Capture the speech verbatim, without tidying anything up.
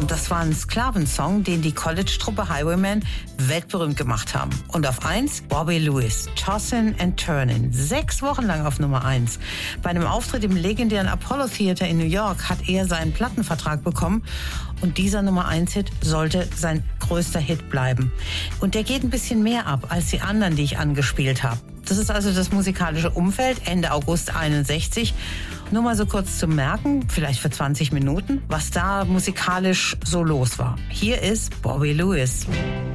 Und das war ein Sklavensong, den die College-Truppe Highwaymen weltberühmt gemacht haben. Und auf eins Bobby Lewis, Tossin' and Turnin'. Sechs Wochen lang auf Nummer eins. Bei einem Auftritt im legendären Apollo Theater in New York hat er seinen Plattenvertrag bekommen. Und dieser Nummer eins Hit sollte sein größter Hit bleiben. Und der geht ein bisschen mehr ab als die anderen, die ich angespielt habe. Das ist also das musikalische Umfeld Ende August einundsechzig. Nur mal so kurz zum Merken, vielleicht für zwanzig Minuten, was da musikalisch so los war. Hier ist Bobby Lewis.